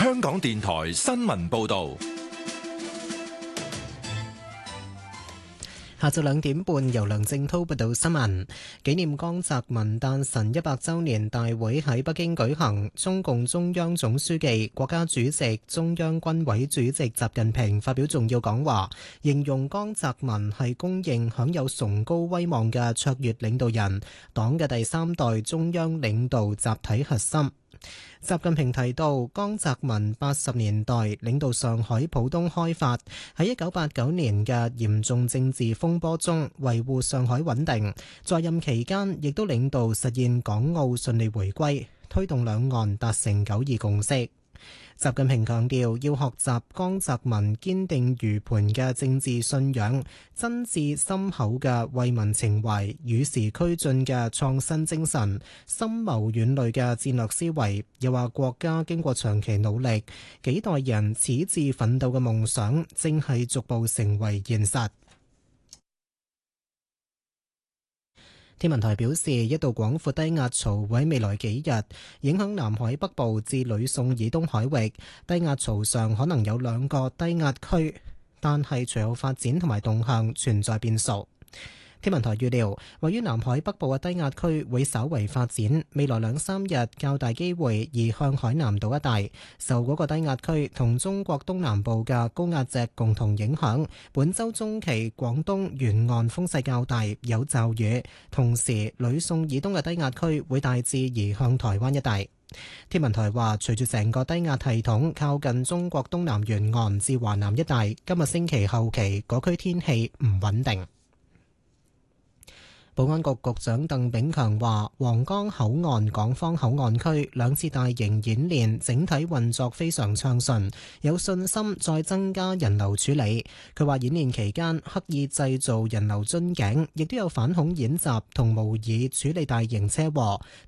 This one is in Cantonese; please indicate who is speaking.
Speaker 1: 香港電台新聞報道。
Speaker 2: 下晝2點半，由梁正滔報道新聞。紀念江澤民誕辰100週年大會喺北京舉行，中共中央總書記、國家主席、中央軍委主席習近平發表重要講話，形容江澤民係公認享有崇高威望嘅卓越領導人，黨嘅第3代中央領導集體核心。習近平提到，江澤民80年代領導上海浦東開發，喺1989年嘅嚴重政治風波中維護上海穩定，在任期間亦都領導實現港澳順利回歸，推動兩岸達成9·2共識。習近平強調，要學習江澤民堅定如磐嘅政治信仰、真摯深厚嘅為民情懷、與時俱進嘅創新精神、深謀遠慮嘅戰略思維。又話國家經過長期努力，幾代人矢志奮鬥嘅夢想正係逐步成為現實。天文台表示，一道廣闊低壓槽會喺未來幾日影響南海北部至呂宋以東海域，低壓槽上可能有2個低壓區，但係隨後發展同埋動向存在變數。天文台預料，位於南海北部嘅低壓區會稍為發展，未來2-3日較大機會移向海南島一帶。受嗰個低壓區同中國東南部嘅高壓脊共同影響，本週中期廣東沿岸風勢較大，有驟雨。同時，呂宋以東嘅低壓區會大致移向台灣一帶。天文台話，隨住成個低壓系統靠近中國東南沿岸至華南一帶，今日星期後期嗰區天氣唔穩定。保安局局長鄧炳強話，皇崗口岸港方口岸區2次大型演練整體運作非常暢順，有信心再增加人流處理。佢話演練期間刻意製造人流樽頸，亦都有反恐演習同模擬處理大型車禍。